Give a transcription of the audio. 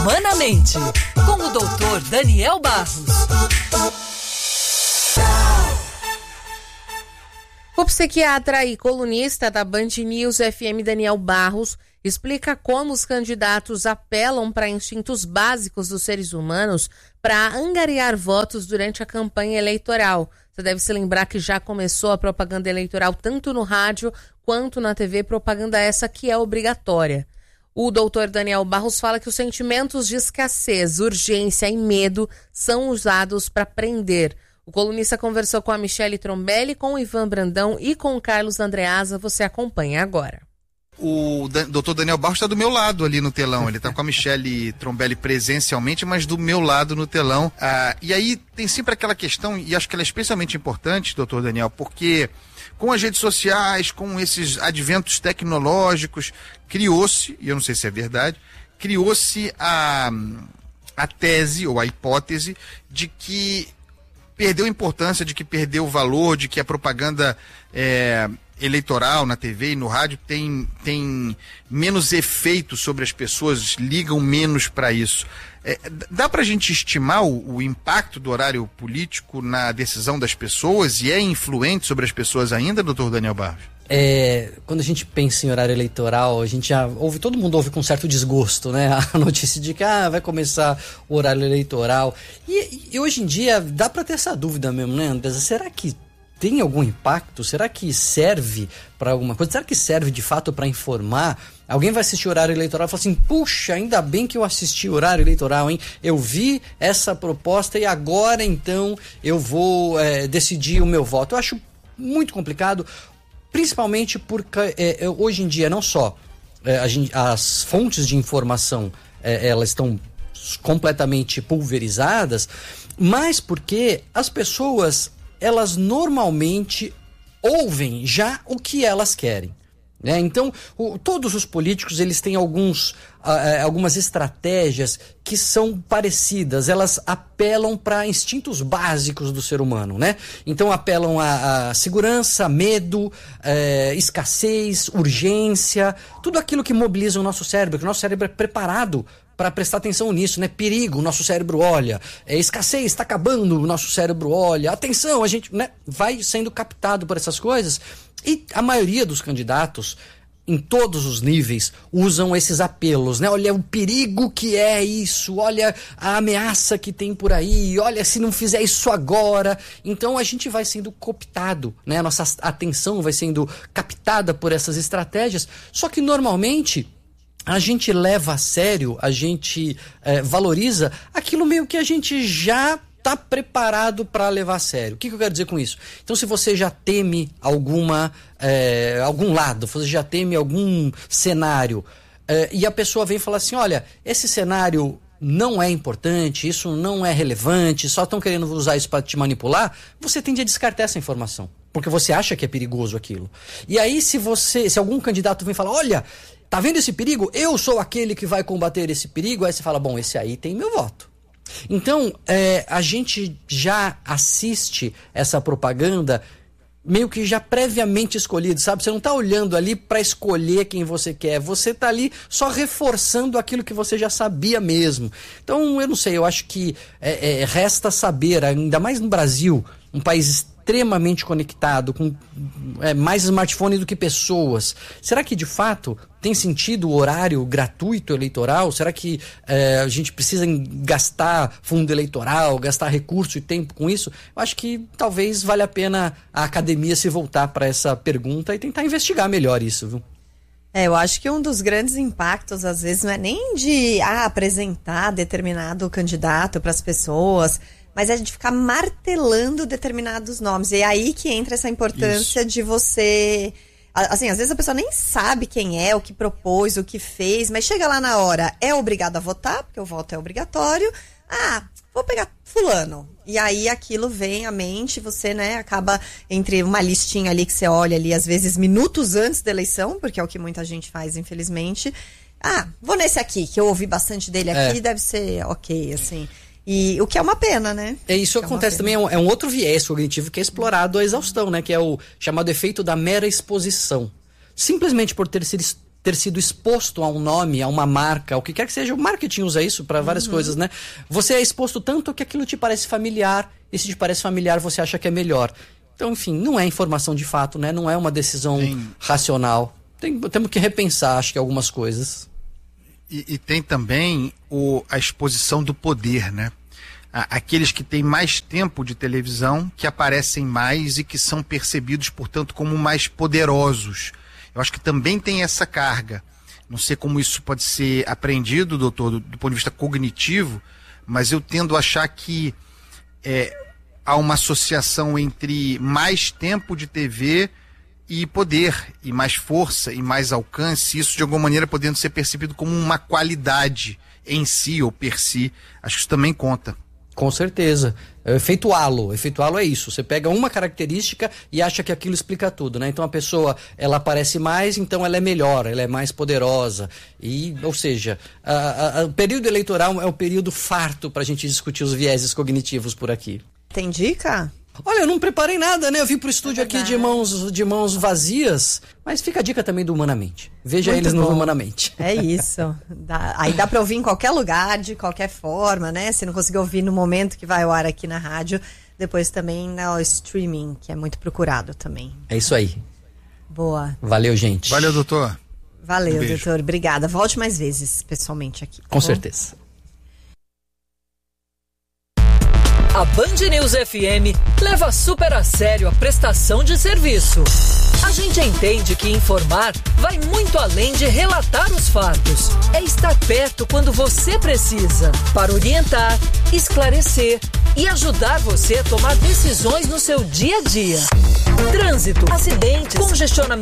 Humanamente, com o Dr. Daniel Barros. O psiquiatra e colunista da Band News FM, Daniel Barros, explica como os candidatos apelam para instintos básicos dos seres humanos para angariar votos durante a campanha eleitoral. Você deve se lembrar que já começou a propaganda eleitoral tanto no rádio quanto na TV, propaganda essa que é obrigatória. O doutor Daniel Barros fala que os sentimentos de escassez, urgência e medo são usados para prender. O colunista conversou com a Michele Trombelli, com o Ivan Brandão e com o Carlos Andreasa. Você acompanha agora. O doutor Daniel Barros está do meu lado ali no telão. Ele está com a Michele Trombelli presencialmente, mas do meu lado no telão. E aí tem sempre aquela questão, e acho que ela é especialmente importante, doutor Daniel, porque com as redes sociais, com esses adventos tecnológicos, criou-se, e eu não sei se é verdade, criou-se a tese ou a hipótese de que perdeu importância, de que perdeu valor, de que a propaganda eleitoral na TV e no rádio tem menos efeito sobre as pessoas, ligam menos para isso. Dá para a gente estimar o impacto do horário político na decisão das pessoas e é influente sobre as pessoas ainda, doutor Daniel Barros? Quando a gente pensa em horário eleitoral, a gente já ouve, todo mundo ouve com certo desgosto, né? A notícia de que vai começar o horário eleitoral. E hoje em dia dá para ter essa dúvida mesmo, né, Andresa? Será que tem algum impacto? Será que serve para alguma coisa? Será que serve de fato para informar? Alguém vai assistir o horário eleitoral e fala assim, puxa, ainda bem que eu assisti o horário eleitoral, hein? Eu vi essa proposta e agora então eu vou decidir o meu voto. Eu acho muito complicado, principalmente porque hoje em dia não só as fontes de informação elas estão completamente pulverizadas, mas porque as pessoas elas normalmente ouvem já o que elas querem, né? Então, todos os políticos eles têm algumas estratégias que são parecidas, elas apelam para instintos básicos do ser humano, né? Então apelam a segurança, medo, escassez, urgência, tudo aquilo que mobiliza o nosso cérebro, que o nosso cérebro é preparado para prestar atenção nisso, né? Perigo, o nosso cérebro olha. Escassez, está acabando, o nosso cérebro olha. Atenção, a gente, né, vai sendo captado por essas coisas. E a maioria dos candidatos, em todos os níveis, usam esses apelos, né? Olha o perigo que é isso, olha a ameaça que tem por aí, olha se não fizer isso agora. Então a gente vai sendo cooptado, né? A nossa atenção vai sendo captada por essas estratégias. Só que normalmente a gente leva a sério, a gente valoriza aquilo meio que a gente já está preparado para levar a sério. O que eu quero dizer com isso? Então, se você já teme algum lado, você já teme algum cenário, e a pessoa vem falar assim, olha, esse cenário não é importante, isso não é relevante, só estão querendo usar isso para te manipular, você tende a descartar essa informação, porque você acha que é perigoso aquilo. E aí, se algum candidato vem falar, olha, tá vendo esse perigo? Eu sou aquele que vai combater esse perigo. Aí você fala, bom, esse aí tem meu voto. Então, a gente já assiste essa propaganda meio que já previamente escolhido, sabe? Você não tá olhando ali para escolher quem você quer. Você tá ali só reforçando aquilo que você já sabia mesmo. Então, eu não sei, eu acho que resta saber, ainda mais no Brasil, um país extremamente conectado, com mais smartphone do que pessoas. Será que, de fato, tem sentido o horário gratuito eleitoral? Será que a gente precisa gastar fundo eleitoral, gastar recurso e tempo com isso? Eu acho que talvez valha a pena a academia se voltar para essa pergunta e tentar investigar melhor isso, viu? Eu acho que um dos grandes impactos, às vezes, não é nem de apresentar determinado candidato para as pessoas, mas é de ficar martelando determinados nomes. E é aí que entra essa importância de você... Assim, às vezes a pessoa nem sabe quem é, o que propôs, o que fez, mas chega lá na hora, é obrigado a votar, porque o voto é obrigatório. Vou pegar fulano. E aí aquilo vem à mente, você, né, acaba entre uma listinha ali que você olha ali, às vezes minutos antes da eleição, porque é o que muita gente faz, infelizmente. Vou nesse aqui, que eu ouvi bastante dele aqui, deve ser ok, assim... E o que é uma pena, né? Isso acontece também, é um outro viés cognitivo que é explorado à exaustão, né? Que é o chamado efeito da mera exposição. Simplesmente por ter sido ter sido exposto a um nome, a uma marca, o que quer que seja, o marketing usa isso para várias coisas, né? Você é exposto tanto que aquilo te parece familiar, e se te parece familiar, você acha que é melhor. Então, enfim, não é informação de fato, né? Não é uma decisão racional. Temos que repensar, acho que, algumas coisas. E tem também a exposição do poder, né? Aqueles que têm mais tempo de televisão, que aparecem mais e que são percebidos, portanto, como mais poderosos. Eu acho que também tem essa carga. Não sei como isso pode ser aprendido, doutor, do ponto de vista cognitivo, mas eu tendo a achar que há uma associação entre mais tempo de TV e poder, e mais força, e mais alcance, isso de alguma maneira podendo ser percebido como uma qualidade em si ou per si. Acho que isso também conta. Com certeza. É o efeito halo. O efeito halo é isso. Você pega uma característica e acha que aquilo explica tudo, né? Então a pessoa, ela aparece mais, então ela é melhor, ela é mais poderosa. Ou seja, o período eleitoral é um período farto para a gente discutir os vieses cognitivos por aqui. Tem dica? Olha, eu não preparei nada, né? Eu vim pro estúdio aqui de mãos vazias, mas fica a dica também do Humanamente. Veja muito eles no Humanamente. É isso. Aí dá pra ouvir em qualquer lugar, de qualquer forma, né? Se não conseguir ouvir no momento que vai ao ar aqui na rádio, depois também no streaming, que é muito procurado também. É isso aí. Boa. Valeu, gente. Valeu, doutor. Valeu, doutor. Obrigada. Volte mais vezes, pessoalmente aqui. Com certeza. A Band News FM leva super a sério a prestação de serviço. A gente entende que informar vai muito além de relatar os fatos. É estar perto quando você precisa, para orientar, esclarecer e ajudar você a tomar decisões no seu dia a dia. Trânsito, acidentes, congestionamento.